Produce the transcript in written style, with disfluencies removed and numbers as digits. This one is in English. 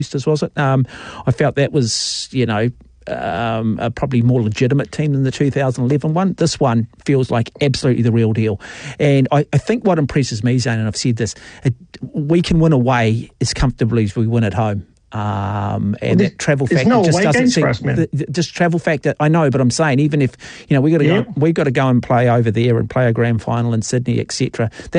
was it? I felt that was, a probably more legitimate team than the 2011 one. This one feels like absolutely the real deal. And I think what impresses me, Zane, and I've said this, we can win away as comfortably as we win at home. That travel factor just doesn't seem. Just travel factor, I know, but I'm saying even if we got to go and play over there and play a grand final in Sydney, etc.